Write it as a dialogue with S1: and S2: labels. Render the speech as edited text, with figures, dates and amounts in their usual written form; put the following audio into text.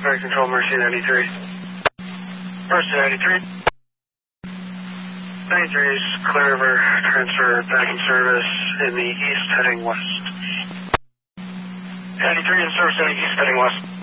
S1: Flight Control, Mercy 93. Mercy 93. 93 is clear over transfer back in service in the east heading west. 93 in service heading east heading west.